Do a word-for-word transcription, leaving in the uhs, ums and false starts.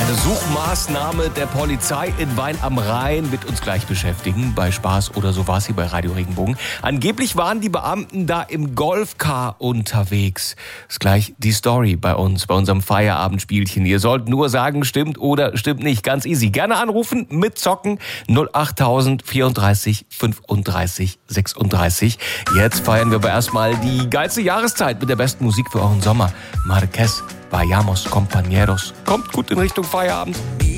Eine Suchmaßnahme der Polizei in Wein am Rhein wird uns gleich beschäftigen. Bei Spaß oder so war es hier bei Radio Regenbogen. Angeblich waren die Beamten da im Golfcar unterwegs. Das ist gleich die Story bei uns, bei unserem Feierabendspielchen. Ihr sollt nur sagen, stimmt oder stimmt nicht. Ganz easy. Gerne anrufen, mitzocken. null acht tausend vierunddreißig fünfunddreißig sechsunddreißig. Jetzt feiern wir aber erstmal die geilste Jahreszeit mit der besten Musik für euren Sommer. Marquez, Vayamos, Compañeros. Kommt gut in Richtung Feierabend.